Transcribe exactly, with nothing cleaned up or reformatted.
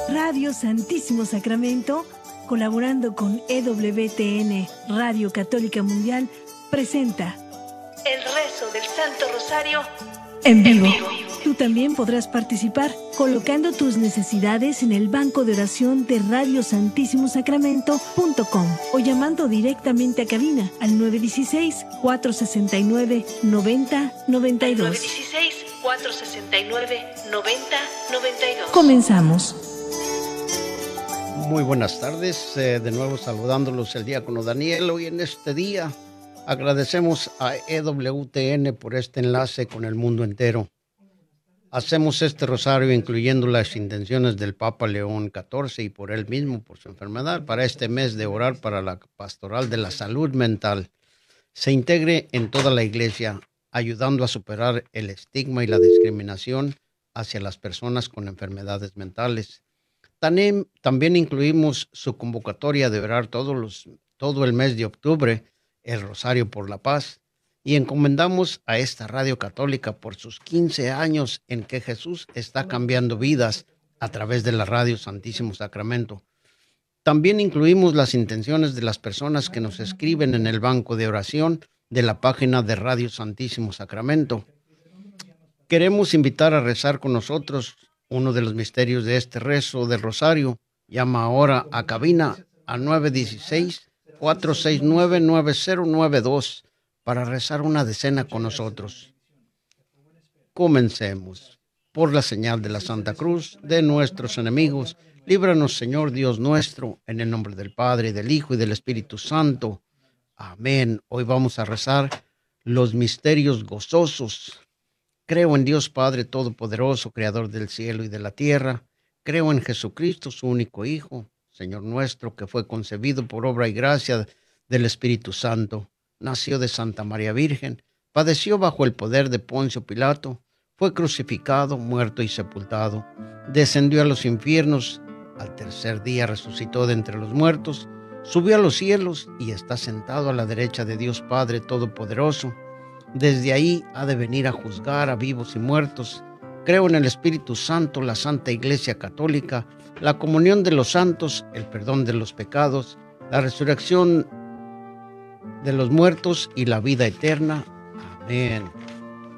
Radio Santísimo Sacramento, colaborando con E W T N Radio Católica Mundial, presenta el rezo del Santo Rosario en vivo. En vivo. Tú también podrás participar colocando tus necesidades en el banco de oración de radio santísimo sacramento punto com o llamando directamente a cabina al nueve uno seis, cuatro seis nueve, nueve cero nueve dos. nueve uno seis, cuatro seis nueve, nueve cero nueve dos. Comenzamos. Muy buenas tardes, eh, de nuevo saludándolos el diácono Daniel. Hoy en este día agradecemos a E W T N por este enlace con el mundo entero. Hacemos este rosario incluyendo las intenciones del Papa León catorce y por él mismo, por su enfermedad, para este mes de orar para la pastoral de la salud mental. Se integre en toda la iglesia, ayudando a superar el estigma y la discriminación hacia las personas con enfermedades mentales. También, también incluimos su convocatoria de orar todos los, todo el mes de octubre, el Rosario por la Paz, y encomendamos a esta radio católica por sus quince años en que Jesús está cambiando vidas a través de la Radio Santísimo Sacramento. También incluimos las intenciones de las personas que nos escriben en el banco de oración de la página de Radio Santísimo Sacramento. Queremos invitar a rezar con nosotros uno de los misterios de este rezo del Rosario. Llama ahora a cabina a nueve uno seis, cuatro seis nueve, nueve cero nueve dos para rezar una decena con nosotros. Comencemos. Por la señal de la Santa Cruz de nuestros enemigos, líbranos, Señor Dios nuestro, en el nombre del Padre, del Hijo y del Espíritu Santo. Amén. Hoy vamos a rezar los misterios gozosos. Creo en Dios Padre Todopoderoso, Creador del cielo y de la tierra. Creo en Jesucristo, su único Hijo, Señor nuestro, que fue concebido por obra y gracia del Espíritu Santo. Nació de Santa María Virgen, padeció bajo el poder de Poncio Pilato, fue crucificado, muerto y sepultado. Descendió a los infiernos, al tercer día resucitó de entre los muertos, subió a los cielos y está sentado a la derecha de Dios Padre Todopoderoso. Desde ahí ha de venir a juzgar a vivos y muertos. Creo en el Espíritu Santo, la Santa Iglesia Católica, la comunión de los santos, el perdón de los pecados, la resurrección de los muertos y la vida eterna. Amén.